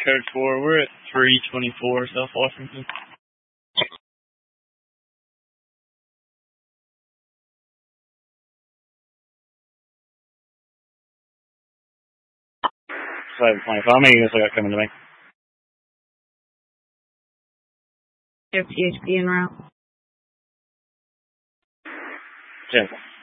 Code 4, we're at 324 South Washington. Flight 25, how many units I got coming to me? PHP en route. 10.